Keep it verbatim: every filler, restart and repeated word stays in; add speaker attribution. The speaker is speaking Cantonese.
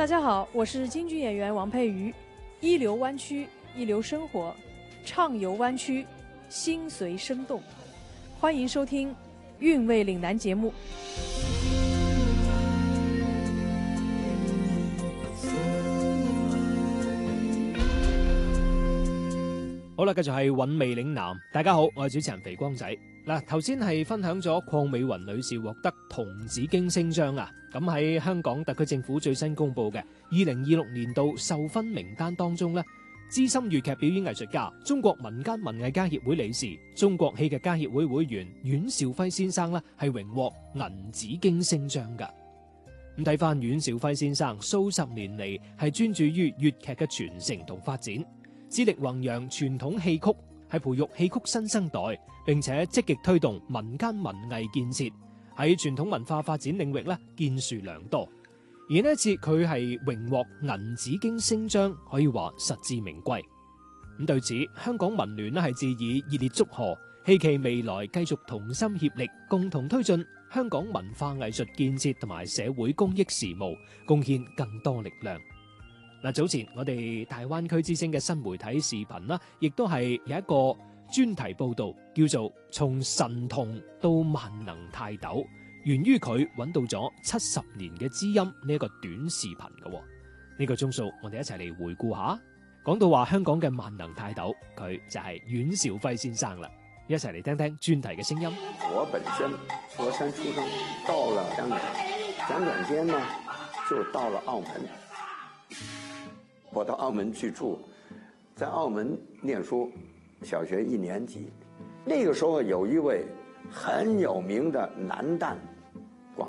Speaker 1: 大家好，我是京剧演员王佩瑜。一流湾区，一流生活，畅游湾区，心随生动。欢迎收听《韵味岭南》節目。
Speaker 2: 好啦，繼續係韻味嶺南。大家好，我係主持人肥光仔。嗱，頭先係分享咗鄺美雲女士獲得銅紫荊星章啊。咁喺香港特區政府最新公布嘅二零二六年度授勳名單當中呢，資深粵劇表演藝術家、中國民間文藝家協會理事、中國戲劇家協會會員阮兆輝先生呢係榮獲銀紫荊星章噶。咁睇翻阮兆輝先生數十年嚟係專注於粵劇嘅傳承同發展，致力弘揚傳統戲曲，係培育戲曲新生代，並且積極推動民間文藝建設，喺傳統文化發展領域咧建樹良多。而呢一次佢係榮獲銀紫荊星章，可以話實至名歸。咁對此，香港文聯咧係致以熱烈祝賀，希冀未來繼續同心協力，共同推進香港文化藝術建設同埋社會公益事務，貢獻更多力量。嗱，早前我哋大灣區之星嘅新媒體視頻啦，亦都係有一個專題報道，叫做《從神童到萬能泰斗》，源於佢揾到咗七十年嘅知音呢一個短視頻嘅。呢、這個鐘數，我哋一齊嚟回顧下。講到話香港嘅萬能泰斗，佢就係阮兆輝先生啦。一齊嚟聽聽專題嘅聲音。
Speaker 3: 我本身佛山出生，到了香港，轉轉間呢就到了澳門。我到澳門去住，在澳門念書，小學一年級。那個時候有一位很有名的男旦